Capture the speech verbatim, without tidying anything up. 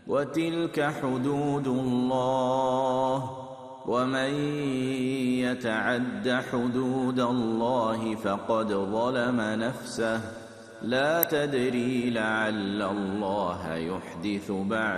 وتلك حدود الله ومن يتعد حدود الله فقد ظلم نفسه لا تدري لعل الله يحدث بعد